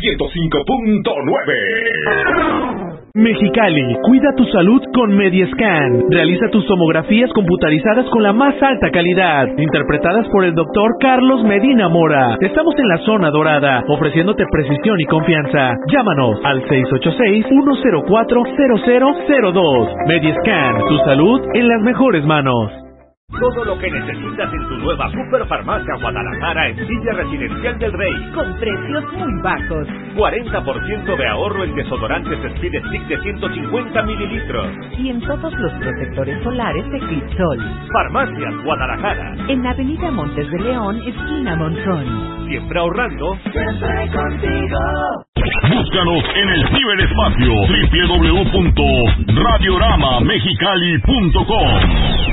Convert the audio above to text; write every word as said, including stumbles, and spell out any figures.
ciento cinco punto nueve. Mexicali, cuida tu salud con Mediescan. Realiza tus tomografías computarizadas con la más alta calidad, interpretadas por el doctor Carlos Medina Mora. Estamos en la zona dorada, ofreciéndote precisión y confianza. Llámanos al seis ocho seis, uno cero cuatro, cero cero cero dos. Mediescan, tu salud en las mejores manos. Todo lo que necesitas en tu nueva Superfarmacia Guadalajara en Villa Residencial del Rey. Con precios muy bajos. cuarenta por ciento de ahorro en desodorantes Speed Stick de ciento cincuenta mililitros. Y en todos los protectores solares de Clipsol. Farmacias Guadalajara. En Avenida Montes de León, esquina Monzón. Siempre ahorrando. Siempre contigo. Búscanos en el ciberespacio doble u doble u doble u punto radiorama mexicali punto com.